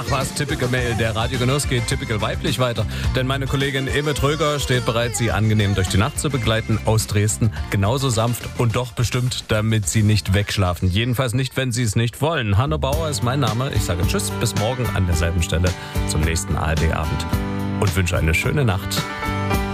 verpasst. Typical Mail, der Radiogenuss geht typical weiblich weiter. Denn meine Kollegin Ewe Tröger steht bereit, Sie angenehm durch die Nacht zu begleiten. Aus Dresden. Genauso sanft und doch bestimmt, damit Sie nicht wegschlafen. Jedenfalls nicht, wenn Sie es nicht wollen. Hanno Bauer ist mein Name. Ich sage Tschüss, bis morgen an derselben Stelle zum nächsten ARD-Abend. Und wünsche eine schöne Nacht.